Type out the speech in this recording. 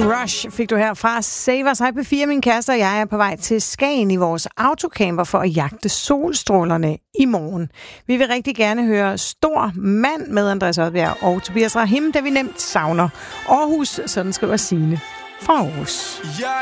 Rush fik du her fra Save Us. Hej P4, min kæreste og jeg er på vej til Skagen i vores autocamper for at jagte solstrålerne i morgen. Vi vil rigtig gerne høre Stor Mand med Andreas Odbjerg og Tobias Rahim, da vi nemt savner Aarhus, sådan skriver Signe fra Aarhus.